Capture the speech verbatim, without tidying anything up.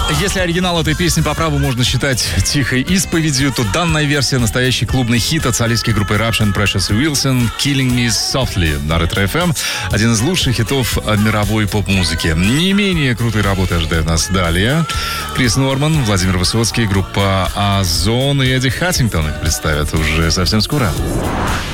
Если оригинал этой песни по праву можно считать тихой исповедью, то данная версия — настоящий клубный хит от солистской группы Eruption, Precious и Wilson, «Killing Me Softly» на Ретро-эф эм. Один из лучших хитов мировой поп-музыки. Не менее крутые работы ожидают нас далее. Крис Норман, Владимир Высоцкий, группа Озон и Эдди Хаттингтон их представят уже совсем скоро.